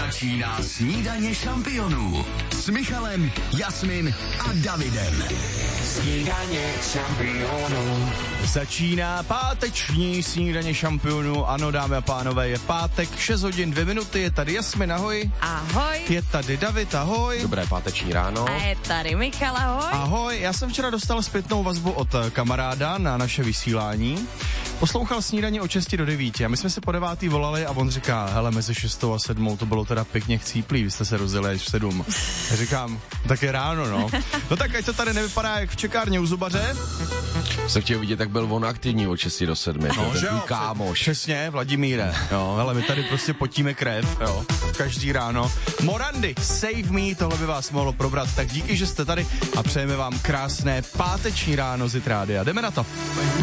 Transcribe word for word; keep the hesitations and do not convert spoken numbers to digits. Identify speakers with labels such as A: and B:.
A: Začíná snídaně šampionů s Michalem, Jasmin a Davidem. Snídaně šampionů.
B: Začíná páteční snídaně šampionů. Ano, dámy a pánové, je pátek, šest hodin dvě minuty, je tady Jasmin, ahoj.
C: Ahoj.
B: Je tady David, ahoj.
D: Dobré páteční ráno.
C: A je tady Michal, ahoj.
B: Ahoj, já jsem včera dostal zpětnou vazbu od kamaráda na naše vysílání. Poslouchal snídaně od šesti do devíti a my jsme se po devátý volali a on říká, hele, mezi šestou a sedmou to bylo teda pěkně chcíplý, vy jste se rozjeli až v sedm. Já říkám, tak je ráno, no. No tak ať to tady nevypadá jak v čekárně u zubaře.
D: Se chtěl vidět, tak byl on aktivní od šesti do sedmi.
B: No,
D: ten
B: že
D: tvůj
B: jo,
D: kámoš.
B: Přesně, Vladimíre. Jo, hele, my tady prostě potíme krev, jo, každý ráno. Morandy, Save Me, tohle by vás mohlo probrat, tak díky, že jste tady a přejeme vám krásné páteční ráno z Rádia. Jdeme na to.